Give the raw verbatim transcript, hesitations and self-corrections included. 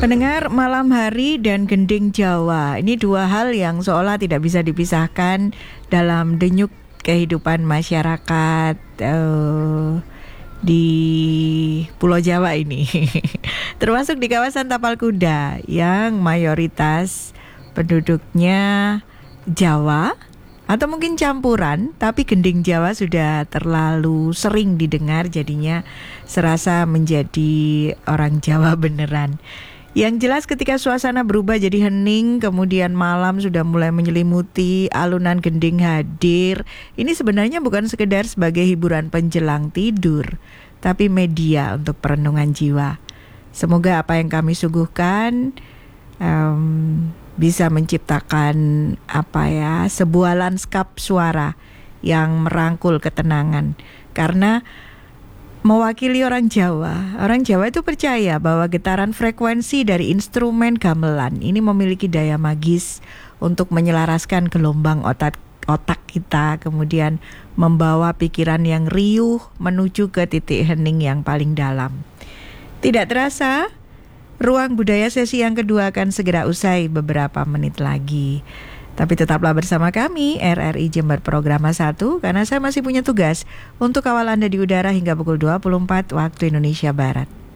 Pendengar, malam hari dan gending Jawa, ini dua hal yang seolah tidak bisa dipisahkan dalam denyut kehidupan masyarakat uh, di Pulau Jawa ini. Termasuk di kawasan Tapal Kuda yang mayoritas penduduknya Jawa atau mungkin campuran, tapi gending Jawa sudah terlalu sering didengar, jadinya serasa menjadi orang Jawa beneran. Yang jelas ketika suasana berubah jadi hening, kemudian malam sudah mulai menyelimuti, alunan gending hadir. Ini sebenarnya bukan sekedar sebagai hiburan penjelang tidur, tapi media untuk perenungan jiwa. Semoga apa yang kami suguhkan um, bisa menciptakan apa ya, sebuah lanskap suara yang merangkul ketenangan. Karena mewakili orang Jawa, orang Jawa itu percaya bahwa getaran frekuensi dari instrumen gamelan ini memiliki daya magis untuk menyelaraskan gelombang otak otak kita, kemudian membawa pikiran yang riuh menuju ke titik hening yang paling dalam. Tidak terasa, Ruang Budaya sesi yang kedua akan segera usai beberapa menit lagi. Tapi tetaplah bersama kami, R R I Jember Programa satu, karena saya masih punya tugas untuk kawal Anda di udara hingga pukul dua puluh empat waktu Indonesia Barat.